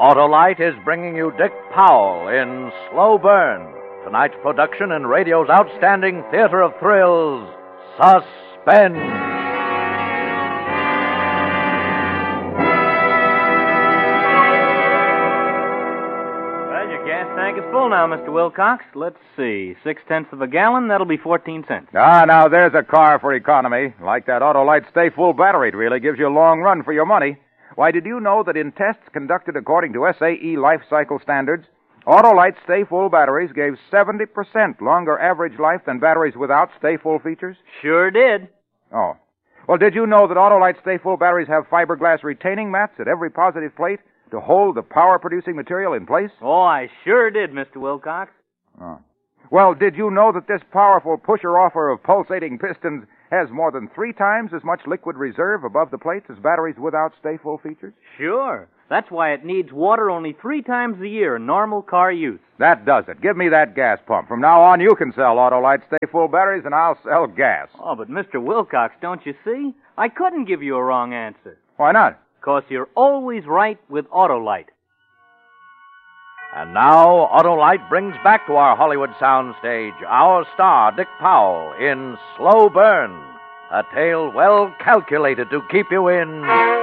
Autolite is bringing you Dick Powell in Slow Burn, tonight's production in radio's outstanding theater of thrills, Suspense. Well, your gas tank is full now, Mr. Wilcox. Let's see. 0.6 of a gallon, that'll be 14 cents. Now there's a car for economy. Like that Autolite Stay Full battery, it really gives you a long run for your money. Why, did you know that in tests conducted according to SAE life cycle standards, Autolite Stay Full batteries gave 70% longer average life than batteries without Stay Full features? Sure did. Oh. Well, did you know that Autolite Stay Full batteries have fiberglass retaining mats at every positive plate to hold the power-producing material in place? Oh, I sure did, Mr. Wilcox. Oh. Well, did you know that this powerful pusher-offer of pulsating pistons has more than 3 times as much liquid reserve above the plates as batteries without Stay Full features? Sure. That's why it needs water only 3 times a year in normal car use. That does it. Give me that gas pump. From now on, you can sell Autolite Stay Full batteries, and I'll sell gas. Oh, but Mr. Wilcox, don't you see? I couldn't give you a wrong answer. Why not? 'Cause you're always right with Autolite. And now, Autolite brings back to our Hollywood soundstage our star, Dick Powell, in Slow Burn, a tale well calculated to keep you in